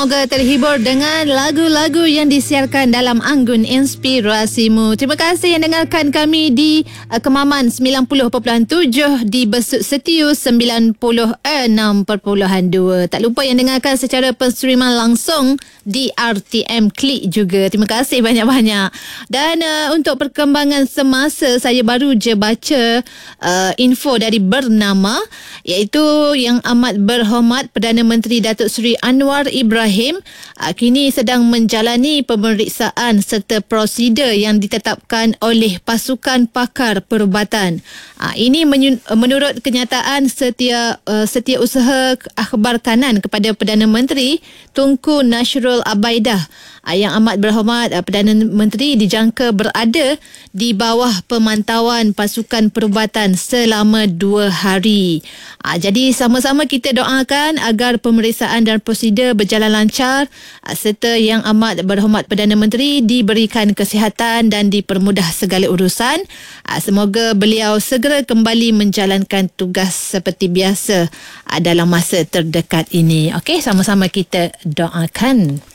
Semoga terhibur dengan lagu-lagu yang disiarkan dalam Anggun Inspirasimu. Terima kasih yang dengarkan kami di Kemaman 90.7, di Besut Setiu 96.2. Tak lupa yang dengarkan secara penstreaman langsung di RTM Klik juga. Terima kasih banyak-banyak. Dan untuk perkembangan semasa, saya baru je baca info dari Bernama, iaitu Yang Amat Berhormat Perdana Menteri Datuk Seri Anwar Ibrahim kini sedang menjalani pemeriksaan serta prosedur yang ditetapkan oleh pasukan pakar perubatan. Ini menurut kenyataan Setiausaha Akhbar Kanan kepada Perdana Menteri Tunku Nasrul Abaidah. Yang Amat Berhormat Perdana Menteri dijangka berada di bawah pemantauan pasukan perubatan selama 2 hari. Jadi sama-sama kita doakan agar pemeriksaan dan prosedur berjalan lancar serta Yang Amat Berhormat Perdana Menteri diberikan kesihatan dan dipermudah segala urusan. Semoga beliau segera kembali menjalankan tugas seperti biasa dalam masa terdekat ini. Okey, sama-sama kita doakan.